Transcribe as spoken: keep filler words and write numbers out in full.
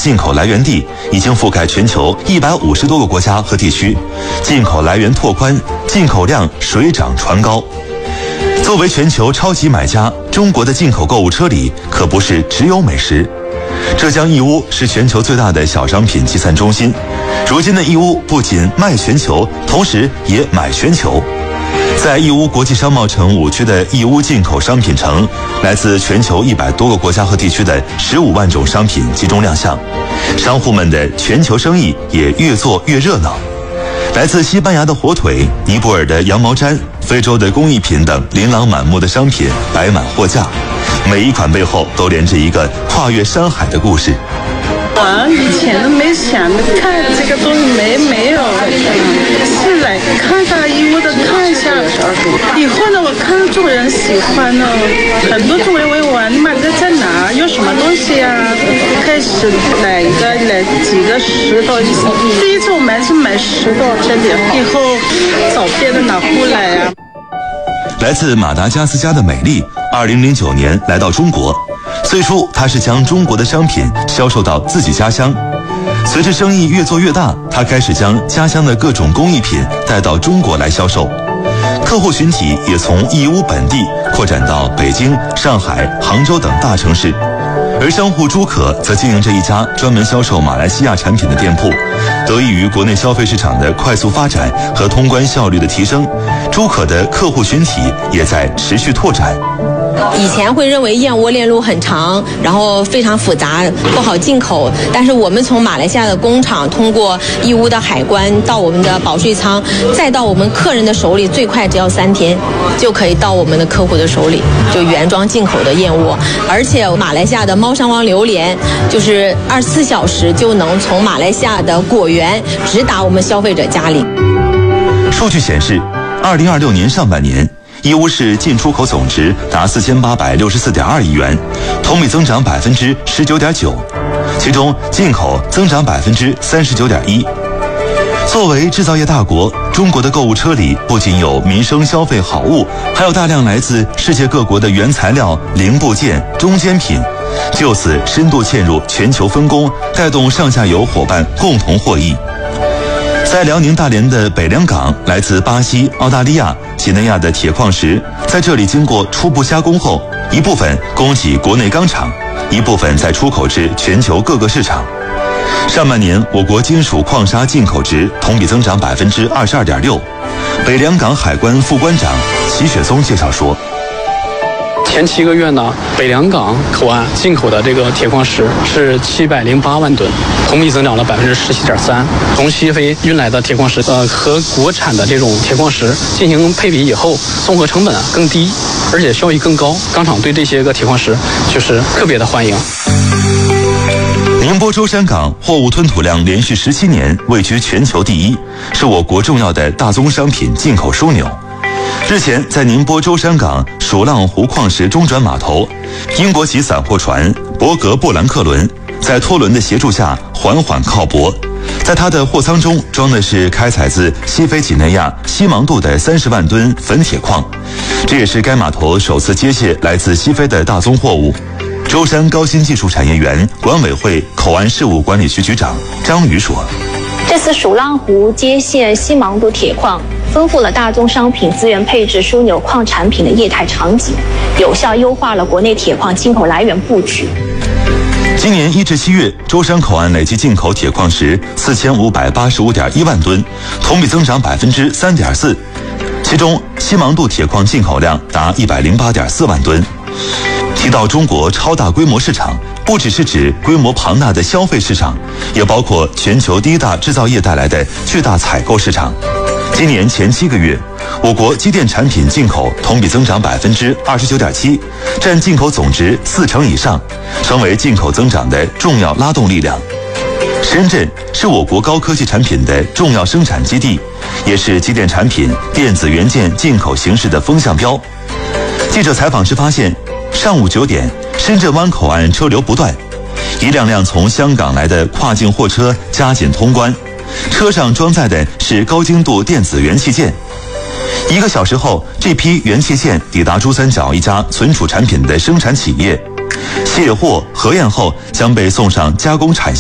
进口来源地，已经覆盖全球一百五十多个国家和地区，进口来源拓宽，进口量水涨船高。作为全球超级买家，中国的进口购物车里可不是只有美食。浙江义乌是全球最大的小商品集散中心，如今的义乌不仅卖全球，同时也买全球。在义乌国际商贸城五区的义乌进口商品城，来自全球一百多个国家和地区的十五万种商品集中亮相，商户们的全球生意也越做越热闹。来自西班牙的火腿、尼泊尔的羊毛毡、非洲的工艺品等琳琅满目的商品摆满货架，每一款背后都连着一个跨越山海的故事。 我以前都没想着看这个东西，没没有，是来看到义乌的看一下。以后呢，我看到中国人喜欢呢，很多中国人问我你买的在哪，有什么东西呀、啊？开始来一个来几个石头，第一次我买是买石头，真的，以后找别的拿货来呀、啊。 来自马达加斯加的美丽，二零零九年来到中国。最初，他是将中国的商品销售到自己家乡。随着生意越做越大，他开始将家乡的各种工艺品带到中国来销售。客户群体也从义乌本地扩展到北京、上海、杭州等大城市。而商户朱可则经营着一家专门销售马来西亚产品的店铺。得益于国内消费市场的快速发展和通关效率的提升，朱可的客户群体也在持续拓展。 以前会认为燕窝链路很长，然后非常复杂，不好进口。但是我们从马来西亚的工厂通过义乌的海关到我们的保税仓，再到我们客人的手里，最快只要三天就可以到我们的客户的手里，就原装进口的燕窝。而且马来西亚的猫山王榴莲就是二十四小时就能从马来西亚的果园直达我们消费者家里。 数据显示，二零二六年上半年，义乌市进出口总值达四千八百六十四点二亿元，同比增长百分之十九点九，其中进口增长百分之三十九点一。作为制造业大国，中国的购物车里不仅有民生消费好物，还有大量来自世界各国的原材料、零部件、中间品，就此深度嵌入全球分工，带动上下游伙伴共同获益。在辽宁大连的北良港，来自巴西、澳大利亚、几内亚的铁矿石，在这里经过初步加工后，一部分供给国内钢厂，一部分再出口至全球各个市场。上半年，我国金属矿砂进口值同比增长百分之二十二点六。北良港海关副关长齐雪松介绍说， 前七个月呢，北良港口岸进口的这个铁矿石是七百零八万吨，同比增长了百分之十七点三。从西非运来的铁矿石，呃，和国产的这种铁矿石进行配比以后，综合成本啊更低，而且效益更高。钢厂对这些个铁矿石就是特别的欢迎。 宁波舟山港货物吞吐量连续十七年位居全球第一，是我国重要的大宗商品进口枢纽。日前，在宁波舟山港蜀浪湖矿石中转码头，英国籍散货船伯格布兰克轮在拖轮的协助下缓缓靠泊。在它的货舱中装的是开采自西非几内亚西芒杜的三十万吨粉铁矿，这也是该码头首次接卸来自西非的大宗货物。舟山高新技术产业园管委会口岸事务管理局局长张宇说， 这次蜀浪湖接卸西芒杜铁矿，丰富了大宗商品资源配置枢纽矿产品的业态场景，有效优化了国内铁矿进口来源布局。 今年一至七月，舟山口岸累计进口铁矿石四千五百八十五点一万吨，同比增长百分之三点四。其中，西芒杜铁矿进口量达一百零八点四万吨。提到中国超大规模市场，不只是指规模庞大的消费市场，也包括全球第一大制造业带来的巨大采购市场。今年前七个月，我国机电产品进口同比增长百分之二十九点七，占进口总值四成以上，成为进口增长的重要拉动力量。深圳是我国高科技产品的重要生产基地，也是机电产品、电子元件进口形势的风向标。记者采访时发现，上午九点，深圳湾口岸车流不断，一辆辆从香港来的跨境货车加紧通关，车上装载的是高精度电子元器件。一个小时后，这批元器件抵达珠三角一家存储产品的生产企业，卸货核验后将被送上加工产线。